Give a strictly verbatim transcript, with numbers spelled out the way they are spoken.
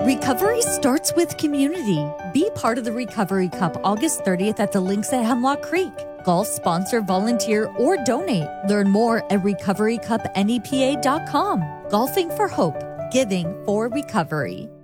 Recovery starts with community. Be part of the Recovery Cup August thirtieth at the links at Hemlock Creek. Golf, sponsor, volunteer, or donate. Learn more at recovery cup nepa dot com. Golfing for Hope. Giving for Recovery.